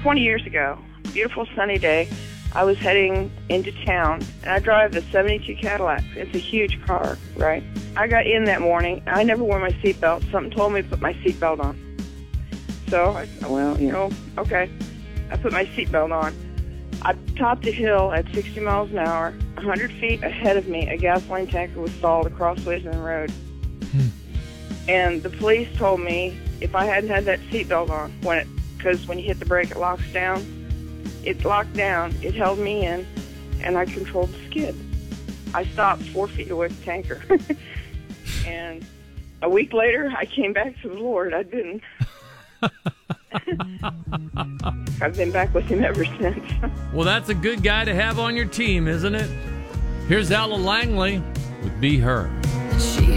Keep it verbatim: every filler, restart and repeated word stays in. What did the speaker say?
twenty years ago, beautiful sunny day, I was heading into town, and I drive the seventy-two Cadillac. It's a huge car, right? I got in that morning. I never wore my seatbelt. Something told me to put my seatbelt on. So I said, well, you know, okay. I put my seatbelt on. I topped a hill at sixty miles an hour. one hundred feet ahead of me, a gasoline tanker was stalled crossways in the road. Hmm. And the police told me if I hadn't had that seatbelt on, when it, because when you hit the brake, it locks down. It locked down, it held me in, and I controlled the skid. I stopped four feet away from the tanker. And a week later, I came back to the Lord. I've been, I've been back with him ever since. Well, that's a good guy to have on your team, isn't it? Here's Ella Langley with Be Her.